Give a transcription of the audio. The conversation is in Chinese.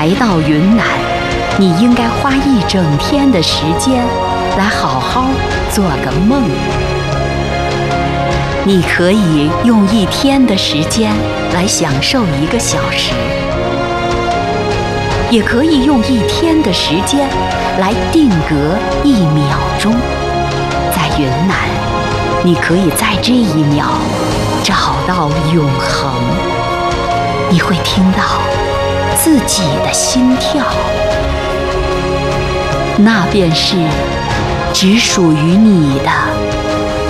来到云南，你应该花一整天的时间来好好做个梦。你可以用一天的时间来享受1个小时，也可以用一天的时间来定格1秒钟。在云南，你可以在这1秒找到永恒，你会听到自己的心跳，那便是只属于你的